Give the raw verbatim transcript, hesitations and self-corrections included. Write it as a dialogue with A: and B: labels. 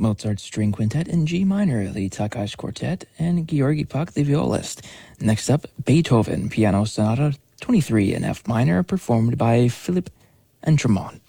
A: Mozart String Quintet in G minor, the Takash Quartet, and Georgi Pak, the violist. Next up, Beethoven Piano Sonata twenty-three in F minor, performed by Philippe Entremont.